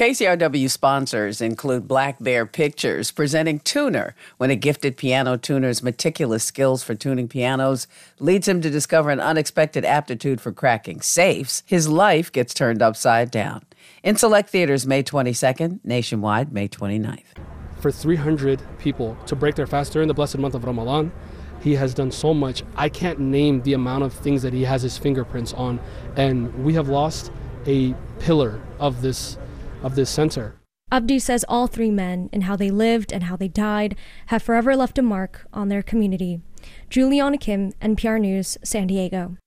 KCRW sponsors include Black Bear Pictures, presenting Tuner, when a gifted piano tuner's meticulous skills for tuning pianos leads him to discover an unexpected aptitude for cracking safes. His life gets turned upside down. In select theaters May 22nd, nationwide May 29th. For 300 people to break their fast during the blessed month of Ramadan, he has done so much. I can't name the amount of things that he has his fingerprints on, and we have lost a pillar of this center. Abdi says all three men and how they lived and how they died have forever left a mark on their community. Juliana Kim, NPR News, San Diego.